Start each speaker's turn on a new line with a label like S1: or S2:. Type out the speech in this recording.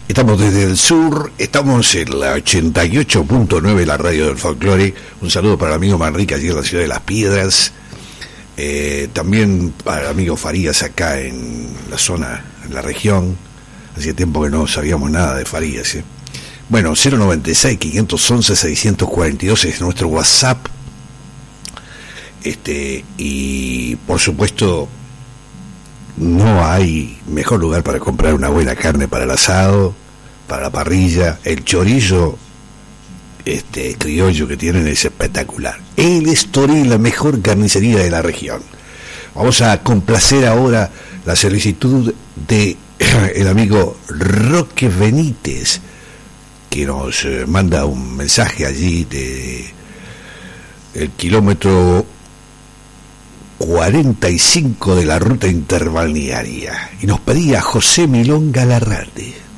S1: Estamos desde el sur, estamos en la 88.9, la radio del folclore. Un saludo para el amigo Manrique allí en la ciudad de Las Piedras. También para el amigo Farías acá en la zona, en la región. Hacía tiempo que no sabíamos nada de Farías. Bueno, 096-511-642 es nuestro WhatsApp. Y por supuesto, no hay mejor lugar para comprar una buena carne para el asado, para la parrilla. El chorizo criollo que tienen es espectacular. El Estoril, la mejor carnicería de la región. Vamos a complacer ahora la solicitud de el amigo Roque Benítez, que nos manda un mensaje allí de el kilómetro 45 de la ruta interbalnearia, y nos pedía José Milón Galarrate.